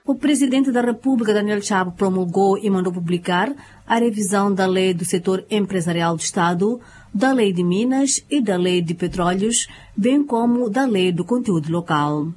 O presidente da República, Daniel Chapo, promulgou e mandou publicar a revisão da Lei do Setor Empresarial do Estado, da Lei de Minas e da Lei de Petróleos, bem como da Lei do Conteúdo Local.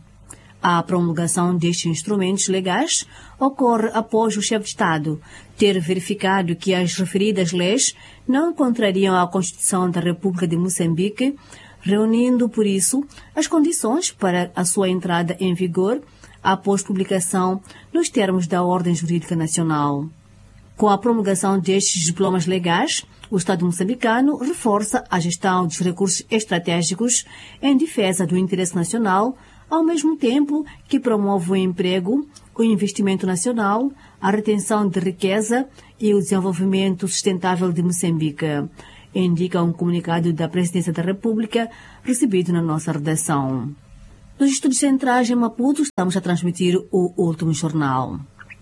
A promulgação destes instrumentos legais ocorre após o chefe de Estado ter verificado que as referidas leis não contrariam a Constituição da República de Moçambique, reunindo, por isso, as condições para a sua entrada em vigor após publicação nos termos da Ordem Jurídica Nacional. Com a promulgação destes diplomas legais, o Estado moçambicano reforça a gestão dos recursos estratégicos em defesa do interesse nacional, ao mesmo tempo que promove o emprego, o investimento nacional, a retenção de riqueza e o desenvolvimento sustentável de Moçambique, indica um comunicado da Presidência da República recebido na nossa redação. Dos estúdios centrais em Maputo, estamos a transmitir o último jornal.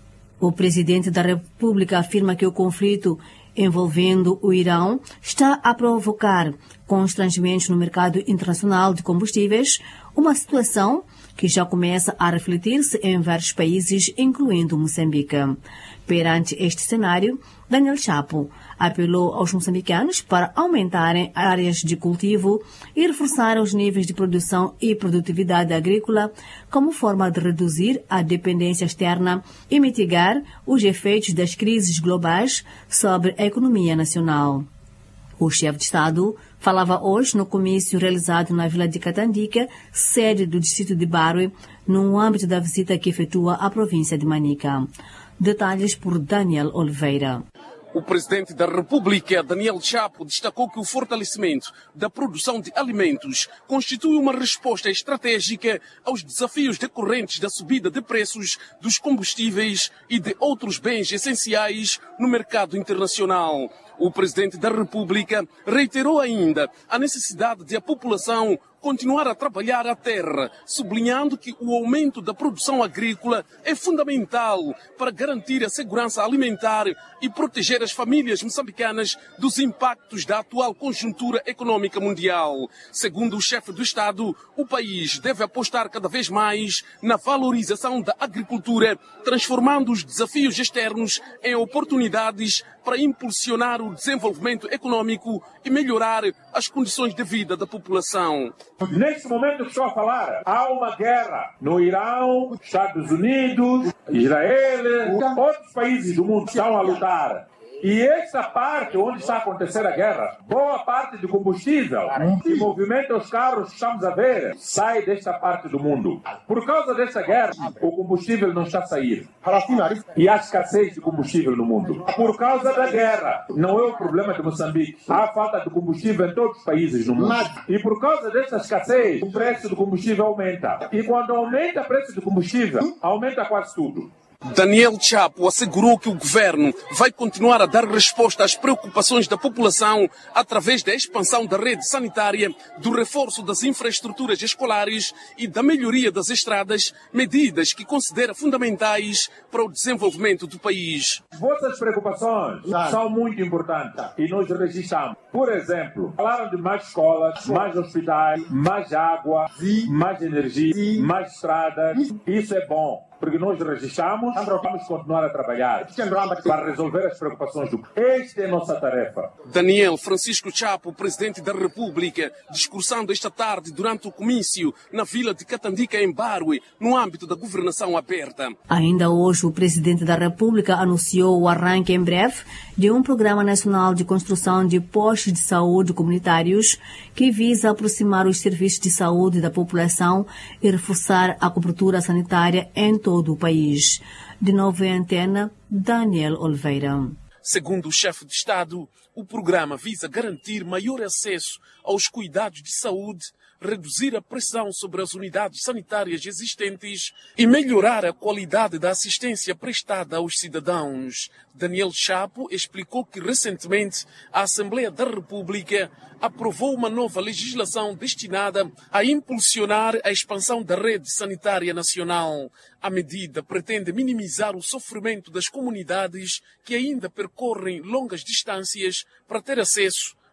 O presidente da República afirma que o conflito envolvendo o Irão está a provocar constrangimentos no mercado internacional de combustíveis, uma situação que já começa a refletir-se em vários países, incluindo Moçambique. Perante este cenário, Daniel Chapo apelou aos moçambicanos para aumentarem áreas de cultivo e reforçar os níveis de produção e produtividade agrícola como forma de reduzir a dependência externa e mitigar os efeitos das crises globais sobre a economia nacional. O chefe de Estado falava hoje no comício realizado na Vila de Catandica, sede do distrito de Barwe, no âmbito da visita que efetua à província de Manica. Detalhes por Daniel Oliveira. O presidente da República, Daniel Chapo, destacou que o fortalecimento da produção de alimentos constitui uma resposta estratégica aos desafios decorrentes da subida de preços dos combustíveis e de outros bens essenciais no mercado internacional. O presidente da República reiterou ainda a necessidade de a população continuar a trabalhar a terra, sublinhando que o aumento da produção agrícola é fundamental para garantir a segurança alimentar e proteger as famílias moçambicanas dos impactos da atual conjuntura econômica mundial. Segundo o chefe do Estado, o país deve apostar cada vez mais na valorização da agricultura, transformando os desafios externos em oportunidades para impulsionar o desenvolvimento econômico e melhorar as condições de vida da população. Neste momento que estou a falar, há uma guerra no Irão, Estados Unidos, Israel, outros países do mundo estão a lutar. E esta parte onde está a acontecer a guerra, boa parte do combustível que movimenta os carros que estamos a ver, sai desta parte do mundo. Por causa desta guerra, o combustível não está a sair. E há escassez de combustível no mundo. Por causa da guerra, não é o problema de Moçambique. Há falta de combustível em todos os países do mundo. E por causa desta escassez, o preço do combustível aumenta. E quando aumenta o preço do combustível, aumenta quase tudo. Daniel Chapo assegurou que o governo vai continuar a dar resposta às preocupações da população através da expansão da rede sanitária, do reforço das infraestruturas escolares e da melhoria das estradas, medidas que considera fundamentais para o desenvolvimento do país. Vossas preocupações são muito importantes e nós registramos. Por exemplo, falaram de mais escolas, mais hospitais, mais água, mais energia, mais estradas. Isso é bom, porque nós registramos, vamos continuar a trabalhar para resolver as preocupações do povo. Esta é a nossa tarefa. Daniel Francisco Chapo, presidente da República, discursando esta tarde durante o comício na Vila de Catandica, em Barwe, no âmbito da governação aberta. Ainda hoje, o presidente da República anunciou o arranque em breve de um programa nacional de construção de postos de saúde comunitários que visa aproximar os serviços de saúde da população e reforçar a cobertura sanitária em todo o país. De novo em antena, Daniel Oliveira. Segundo o chefe de Estado, o programa visa garantir maior acesso aos cuidados de saúde, reduzir a pressão sobre as unidades sanitárias existentes e melhorar a qualidade da assistência prestada aos cidadãos. Daniel Chapo explicou que recentemente a Assembleia da República aprovou uma nova legislação destinada a impulsionar a expansão da rede sanitária nacional. A medida pretende minimizar o sofrimento das comunidades que ainda percorrem longas distâncias para ter acesso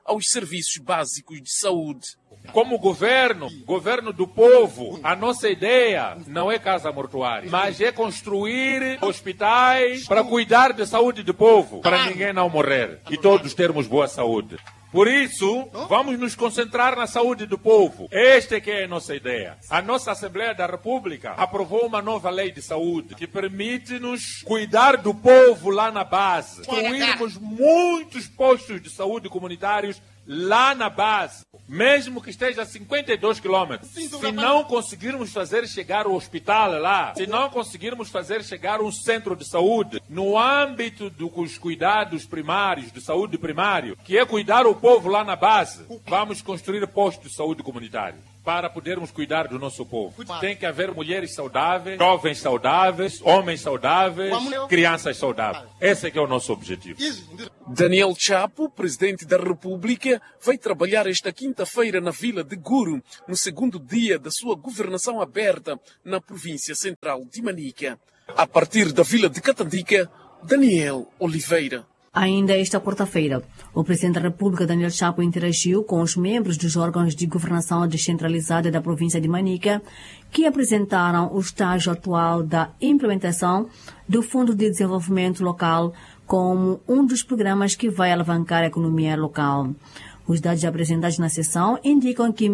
aos serviços básicos de saúde. Como governo do povo, a nossa ideia não é casa mortuária, mas é construir hospitais para cuidar da saúde do povo, para ninguém não morrer e todos termos boa saúde. Por isso, vamos nos concentrar na saúde do povo. Esta é que é a nossa ideia. A nossa Assembleia da República aprovou uma nova lei de saúde que permite-nos cuidar do povo lá na base. Construirmos muitos postos de saúde comunitários lá na base, mesmo que esteja a 52 quilômetros. Se não conseguirmos fazer chegar o hospital lá, se não conseguirmos fazer chegar um centro de saúde, no âmbito dos cuidados primários, de saúde primário, que é cuidar o povo lá na base, vamos construir postos de saúde comunitário para podermos cuidar do nosso povo. Tem que haver mulheres saudáveis, jovens saudáveis, homens saudáveis, crianças saudáveis. Esse é que é o nosso objetivo. Daniel Chapo, presidente da República, vai trabalhar esta quinta-feira na vila de Guru, no segundo dia da sua governação aberta na província central de Manica. A partir da vila de Catandica, Daniel Oliveira. Ainda esta quarta-feira, o presidente da República, Daniel Chapo, interagiu com os membros dos órgãos de governação descentralizada da província de Manica, que apresentaram o estágio atual da implementação do Fundo de Desenvolvimento Local como um dos programas que vai alavancar a economia local. Os dados apresentados na sessão indicam que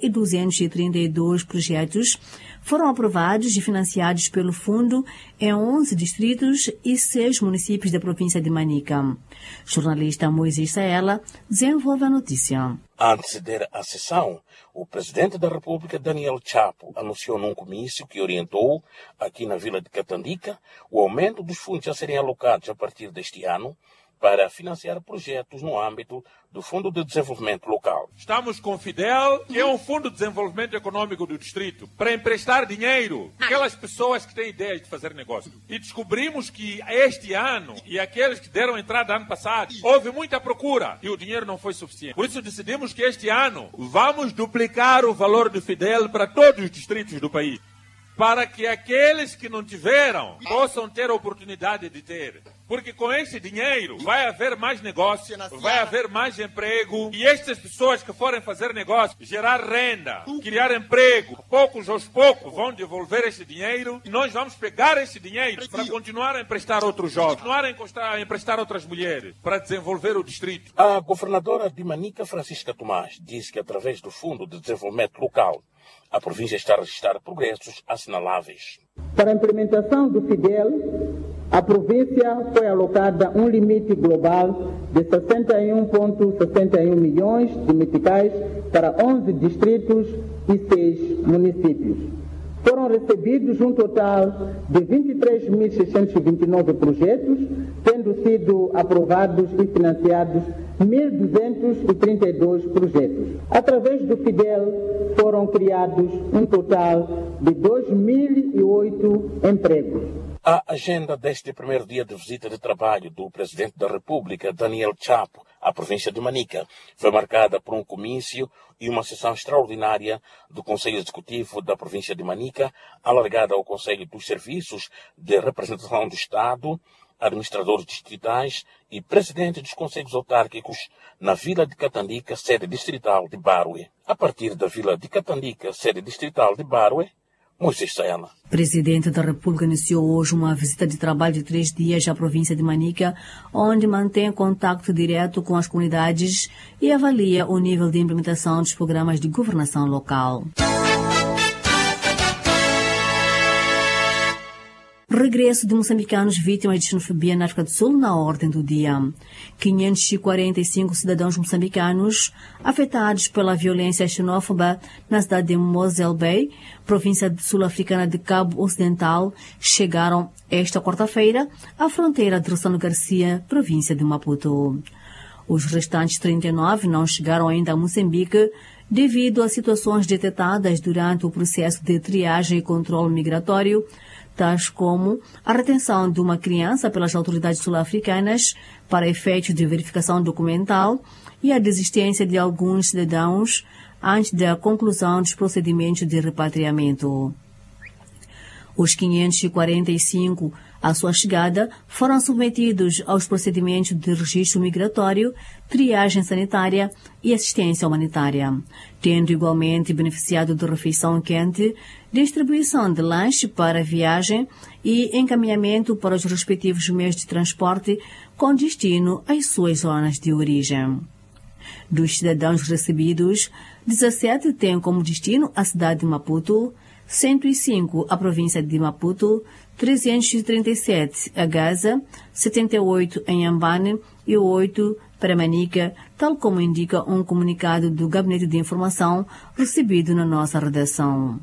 1.232 projetos foram aprovados e financiados pelo Fundo em 11 distritos e 6 municípios da província de Manica. O jornalista Moisés Saela desenvolve a notícia. A anteceder a sessão, o presidente da República, Daniel Chapo, anunciou num comício que orientou, aqui na vila de Catandica, o aumento dos fundos a serem alocados a partir deste ano para financiar projetos no âmbito do Fundo de Desenvolvimento Local. Estamos com o FIDEL, que é um Fundo de Desenvolvimento Econômico do Distrito, para emprestar dinheiro àquelas pessoas que têm ideias de fazer negócio. E descobrimos que este ano, e aqueles que deram entrada ano passado, houve muita procura e o dinheiro não foi suficiente. Por isso decidimos que este ano vamos duplicar o valor do FIDEL para todos os distritos do país, para que aqueles que não tiveram possam ter a oportunidade de ter. Porque com esse dinheiro vai haver mais negócio, vai haver mais emprego, e estas pessoas que forem fazer negócio, gerar renda, criar emprego, aos poucos vão devolver esse dinheiro, e nós vamos pegar esse dinheiro para continuar a emprestar outros jovens, continuar a emprestar outras mulheres, para desenvolver o distrito. A governadora de Manica, Francisca Tomás, disse que através do Fundo de Desenvolvimento Local, a província está a registrar progressos assinaláveis. Para a implementação do FIDEL, a província foi alocada um limite global de 61,61 milhões de meticais para 11 distritos e 6 municípios. Foram recebidos um total de 23.629 projetos, tendo sido aprovados e financiados 1.232 projetos. Através do FIDEL foram criados um total de 2.008 empregos. A agenda deste primeiro dia de visita de trabalho do Presidente da República, Daniel Chapo, à província de Manica, foi marcada por um comício e uma sessão extraordinária do Conselho Executivo da província de Manica, alargada ao Conselho dos Serviços de Representação do Estado, administradores distritais e presidentes dos conselhos autárquicos na Vila de Catandica, sede distrital de Barue. A partir da Vila de Catandica, sede distrital de Barue, Moisés Saela. O presidente da República iniciou hoje uma visita de trabalho de 3 dias à província de Manica, onde mantém contato direto com as comunidades e avalia o nível de implementação dos programas de governação local. Regresso de moçambicanos vítimas de xenofobia na África do Sul na ordem do dia. 545 cidadãos moçambicanos afetados pela violência xenófoba na cidade de Mosel Bay, província sul-africana de Cabo Ocidental, chegaram esta quarta-feira à fronteira de Rossano Garcia, província de Maputo. Os restantes 39 não chegaram ainda a Moçambique devido a situações detectadas durante o processo de triagem e controle migratório, tais como a retenção de uma criança pelas autoridades sul-africanas para efeitos de verificação documental e a desistência de alguns cidadãos antes da conclusão dos procedimentos de repatriamento. Os 545, à sua chegada, foram submetidos aos procedimentos de registro migratório, triagem sanitária e assistência humanitária, tendo igualmente beneficiado de refeição quente, distribuição de lanche para viagem e encaminhamento para os respectivos meios de transporte com destino às suas zonas de origem. Dos cidadãos recebidos, 17 têm como destino a cidade de Maputo, 105 a província de Maputo, 337 a Gaza, 78 em Inhambane e 8 para Manica, tal como indica um comunicado do Gabinete de Informação recebido na nossa redação.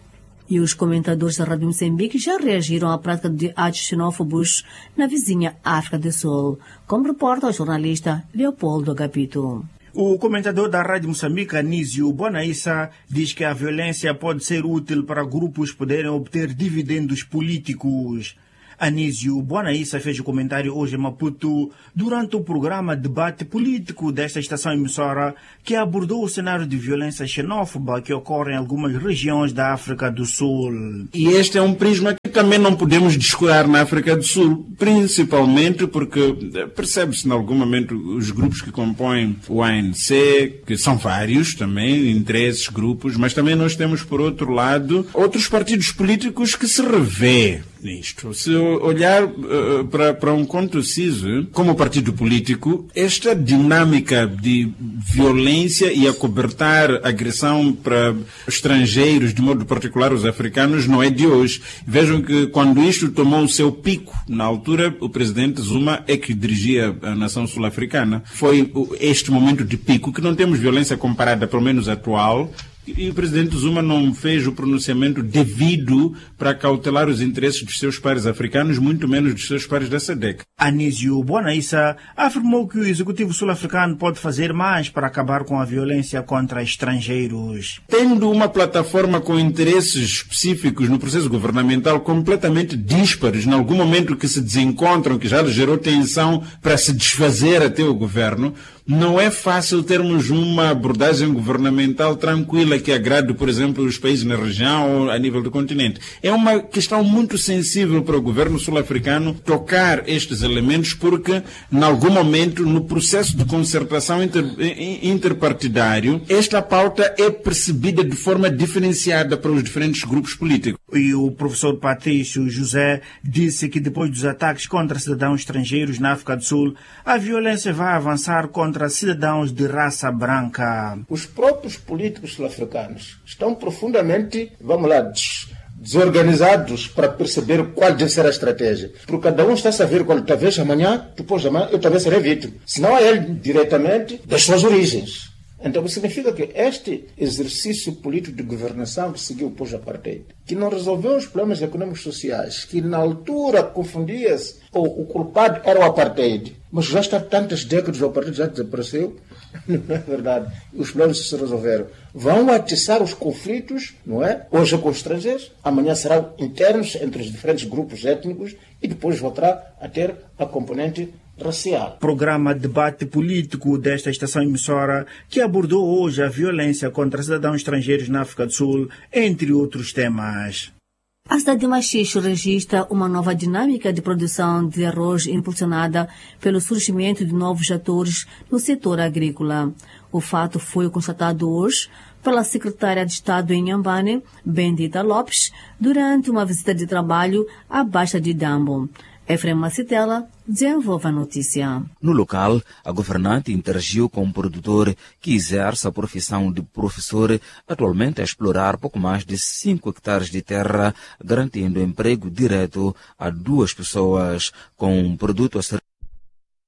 E os comentadores da Rádio Moçambique já reagiram à prática de atos xenófobos na vizinha África do Sul, como reporta o jornalista Leopoldo Agapito. O comentador da Rádio Moçambique, Anísio Bonaissa, diz que a violência pode ser útil para grupos poderem obter dividendos políticos. Anísio Bonaissa fez o comentário hoje em Maputo durante o programa Debate Político desta estação emissora que abordou o cenário de violência xenófoba que ocorre em algumas regiões da África do Sul. E este é um prisma que também não podemos descurar na África do Sul, principalmente porque percebe-se em algum momento os grupos que compõem o ANC, que são vários também, interesses, grupos, mas também nós temos, por outro lado, outros partidos políticos que se revê nisto. Se olhar para um conto CISO, como partido político, esta dinâmica de violência e acobertar agressão para estrangeiros, de modo particular os africanos, não é de hoje. Vejam que quando isto tomou o seu pico, na altura, o presidente Zuma é que dirigia a nação sul-africana. Foi este momento de pico, que não temos violência comparada, pelo menos atual, e o presidente Zuma não fez o pronunciamento devido para cautelar os interesses dos seus pares africanos, muito menos dos seus pares da SADC. Anísio Bonaissa afirmou que o executivo sul-africano pode fazer mais para acabar com a violência contra estrangeiros. Tendo uma plataforma com interesses específicos no processo governamental completamente díspares, em algum momento que se desencontram, que já gerou tensão para se desfazer até o governo, não é fácil termos uma abordagem governamental tranquila que agrade, por exemplo, os países na região ou a nível do continente. É uma questão muito sensível para o governo sul-africano tocar estes elementos porque, em algum momento, no processo de concertação interpartidário, esta pauta é percebida de forma diferenciada para os diferentes grupos políticos. E o professor Patrício José disse que depois dos ataques contra cidadãos estrangeiros na África do Sul, a violência vai avançar contra cidadãos de raça branca. Os próprios políticos sul-africanos estão profundamente, desorganizados para perceber qual deve ser a estratégia. Porque cada um está a saber quando talvez amanhã, depois de amanhã, eu também serei vítima. Senão é ele diretamente das suas origens. Então significa que este exercício político de governação que seguiu pós-apartheid, que não resolveu os problemas econômicos e sociais, que na altura confundia-se, o culpado era o apartheid, mas já está tantas décadas, o apartheid já desapareceu, não é verdade, os problemas se resolveram. Vão atiçar os conflitos, não é? Hoje com os estrangeiros, amanhã serão internos entre os diferentes grupos étnicos e depois voltará a ter a componente racial. Programa Debate Político desta estação emissora que abordou hoje a violência contra cidadãos estrangeiros na África do Sul, entre outros temas. A cidade de Machixe registra uma nova dinâmica de produção de arroz impulsionada pelo surgimento de novos atores no setor agrícola. O fato foi constatado hoje pela secretária de Estado em Inhambane, Bendita Lopes, durante uma visita de trabalho à Baixa de Dambo. Efrem Macitela desenvolve a notícia. No local, a governante interagiu com um produtor que exerce a profissão de professor, atualmente a explorar pouco mais de 5 hectares de terra, garantindo emprego direto a 2 pessoas, com um produto a ser